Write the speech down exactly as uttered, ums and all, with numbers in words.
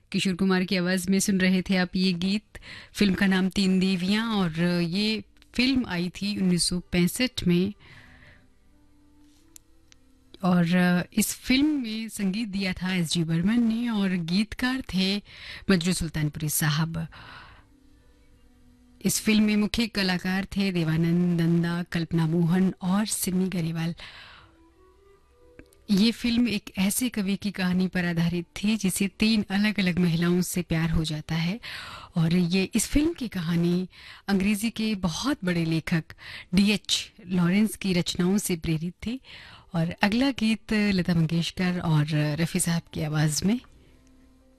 किशोर कुमार की आवाज़ में सुन रहे थे आप ये गीत। फिल्म का नाम तीन देवियां और ये फिल्म आई थी उन्नीस सौ पैंसठ में और इस फिल्म में संगीत दिया था एस जी बर्मन ने और गीतकार थे मजरू सुल्तानपुरी साहब। इस फिल्म में मुख्य कलाकार थे देवानंद नंदा, कल्पना मोहन और सिमी गरेवाल। ये फिल्म एक ऐसे कवि की कहानी पर आधारित थी जिसे तीन अलग अलग महिलाओं से प्यार हो जाता है और ये इस फिल्म की कहानी अंग्रेजी के बहुत बड़े लेखक डी एच लॉरेंस की रचनाओं से प्रेरित थी। और अगला गीत लता मंगेशकर और रफ़ी साहब की आवाज़ में